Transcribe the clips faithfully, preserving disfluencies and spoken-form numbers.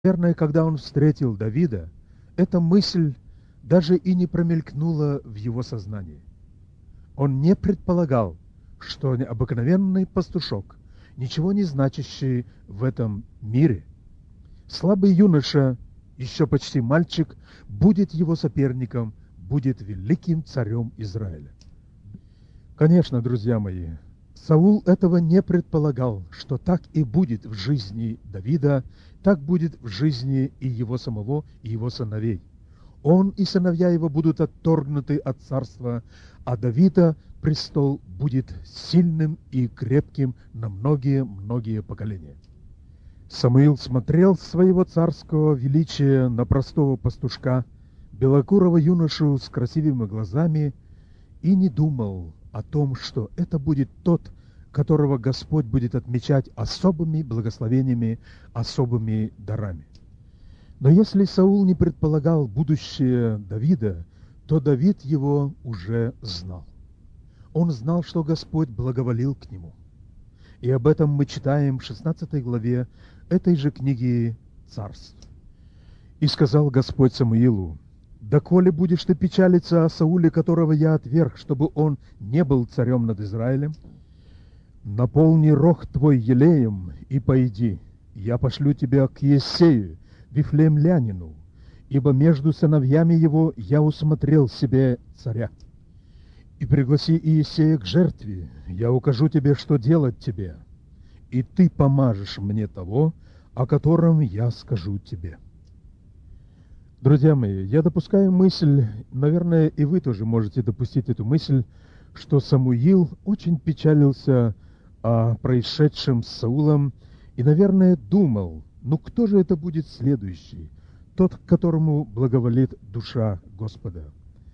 Наверное, когда он встретил Давида, эта мысль даже и не промелькнула в его сознании. Он не предполагал, что обыкновенный пастушок, ничего не значащий в этом мире, слабый юноша, еще почти мальчик, будет его соперником, будет великим царем Израиля. Конечно, друзья мои, Саул этого не предполагал, что так и будет в жизни Давида, так будет в жизни и его самого, и его сыновей. Он и сыновья его будут отторгнуты от царства, а Давида престол будет сильным и крепким на многие-многие поколения. Самуил смотрел с своего царского величия на простого пастушка, белокурого юношу с красивыми глазами, и не думал о том, что это будет тот, которого Господь будет отмечать особыми благословениями, особыми дарами. Но если Саул не предполагал будущее Давида, то Давид его уже знал. Он знал, что Господь благоволил к нему. И об этом мы читаем в шестнадцатой главе этой же книги Царств. «И сказал Господь Самуилу: доколе будешь ты печалиться о Сауле, которого я отверг, чтобы он не был царем над Израилем? Наполни рог твой елеем и пойди, я пошлю тебя к Иессею, вифлеемлянину, ибо между сыновьями его я усмотрел себе царя. И пригласи Иессея к жертве, я укажу тебе, что делать тебе, и ты помажешь мне того, о котором я скажу тебе». Друзья мои, я допускаю мысль, наверное, и вы тоже можете допустить эту мысль, что Самуил очень печалился о происшедшем с Саулом и, наверное, думал, ну кто же это будет следующий, тот, которому благоволит душа Господа.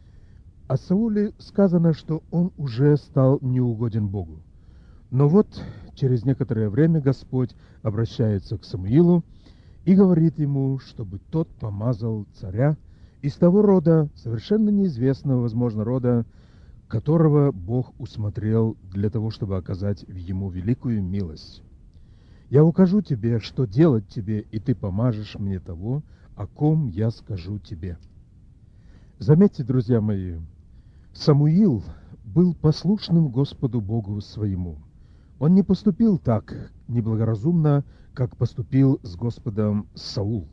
О Сауле сказано, что он уже стал неугоден Богу. Но вот через некоторое время Господь обращается к Самуилу и говорит ему, чтобы тот помазал царя из того рода, совершенно неизвестного, возможно, рода, которого Бог усмотрел для того, чтобы оказать ему великую милость. «Я укажу тебе, что делать тебе, и ты помажешь мне того, о ком я скажу тебе». Заметьте, друзья мои, Самуил был послушным Господу Богу своему. Он не поступил так неблагоразумно, как поступил с Господом Саул.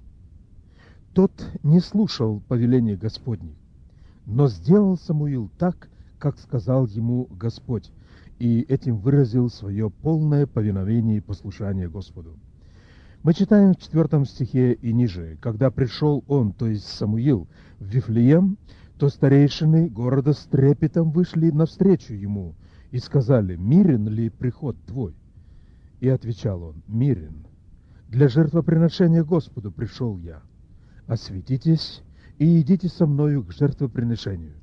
Тот не слушал повелений Господних, но сделал Самуил так, как сказал ему Господь, и этим выразил свое полное повиновение и послушание Господу. Мы читаем в четвертом стихе и ниже: «Когда пришел он, то есть Самуил, в Вифлеем, то старейшины города с трепетом вышли навстречу ему и сказали: мирен ли приход твой? И отвечал он: мирен. Для жертвоприношения Господу пришел я. Осветитесь и идите со мною к жертвоприношению».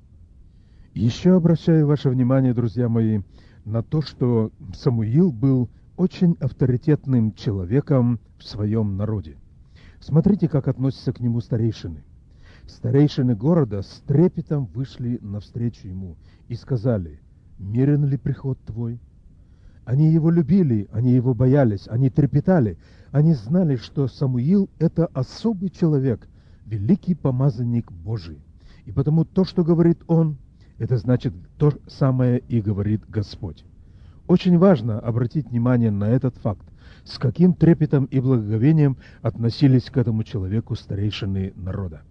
Еще обращаю ваше внимание, друзья мои, на то, что Самуил был очень авторитетным человеком в своем народе. Смотрите, как относятся к нему старейшины. Старейшины города с трепетом вышли навстречу ему и сказали: мирен ли приход твой? Они его любили, они его боялись, они трепетали, они знали, что Самуил – это особый человек, великий помазанник Божий. И потому то, что говорит он, это значит то самое и говорит Господь. Очень важно обратить внимание на этот факт, с каким трепетом и благоговением относились к этому человеку старейшины народа.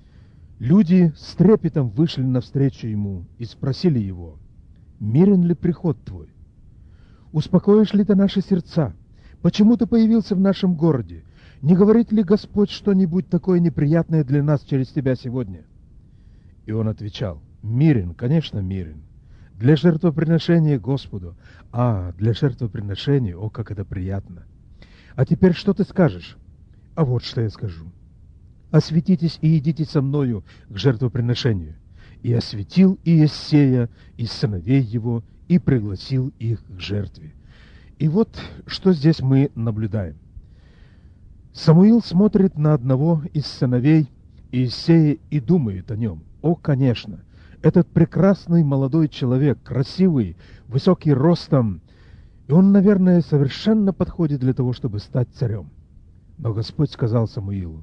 Люди с трепетом вышли навстречу ему и спросили его: мирен ли приход твой? Успокоишь ли ты наши сердца? Почему ты появился в нашем городе? Не говорит ли Господь что-нибудь такое неприятное для нас через тебя сегодня? И он отвечал: мирен, конечно, мирен. Для жертвоприношения Господу. А, для жертвоприношения, о, как это приятно. А теперь что ты скажешь? А вот что я скажу. Осветитесь и идите со мною к жертвоприношению. И осветил Иессея и сыновей его, и пригласил их к жертве. И вот что здесь мы наблюдаем. Самуил смотрит на одного из сыновей Иессея и думает о нем: о, конечно, этот прекрасный молодой человек, красивый, высокий ростом, и он, наверное, совершенно подходит для того, чтобы стать царем. Но Господь сказал Самуилу: